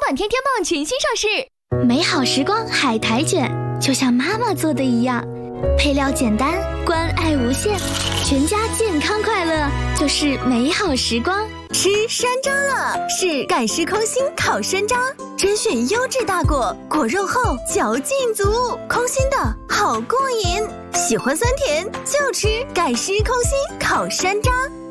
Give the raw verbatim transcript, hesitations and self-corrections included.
暖天天棒全新上市， 美好时光海苔卷，就像妈妈做的一样，配料简单，关爱无限，全家健康快乐就是美好时光。 吃山楂了，是盖世空心烤山楂，甄选优质大果，果肉厚，嚼劲足，空心的好过瘾。喜欢酸甜就吃盖世空心烤山楂。